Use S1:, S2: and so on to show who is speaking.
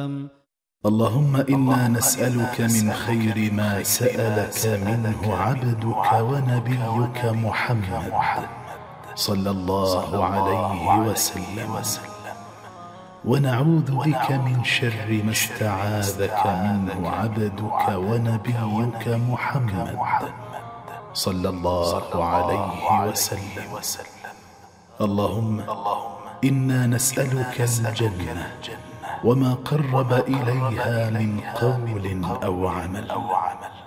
S1: اللهم إنا نسألك من خير ما سألك منه عبدك ونبيك محمد صلى الله عليه وسلم، ونعوذ بك من شر ما استعاذك منه عبدك ونبيك محمد صلى الله عليه وسلم. اللهم إنا نسألك الجنة وما قرب إليها من قول أو عمل،